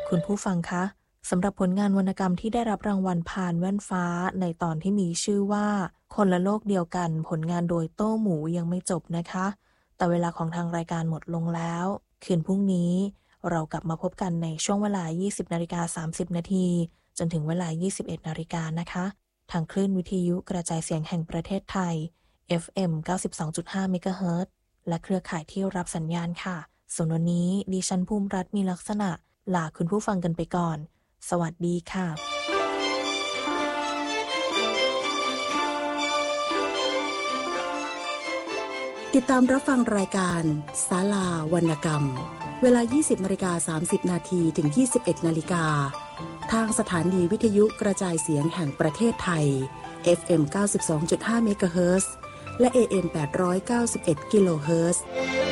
คุณผู้ฟังคะสำหรับผลงานวรรณกรรมที่ได้รับรางวัลพานแว่นฟ้าในตอนที่มีชื่อว่าคนละโลกเดียวกันผลงานโดยโต้หมูยังไม่จบนะคะแต่เวลาของทางรายการหมดลงแล้วคืนพรุ่งนี้เรากลับมาพบกันในช่วงเวลา 20:30 นาทีจนถึงเวลา 21 นาฬิกานะคะทางคลื่นวิทยุกระจายเสียงแห่งประเทศไทย FM 92.5 เมกะเฮิรตซ์และเครือข่ายที่รับสัญญาณค่ะส่วนวันนี้ดิฉันภูมิรัตน์มีลักษณะลาคุณผู้ฟังกันไปก่อน สวัสดีค่ะติดตามรับฟังรายการศาลาวรรณกรรม เวลา 20:30 นาทีถึง 21 นาฬิกาทางสถานีวิทยุกระจายเสียงแห่งประเทศไทย FM 92.5 เมกะเฮิรตซ์และ AM 891 กิโลเฮิรตซ์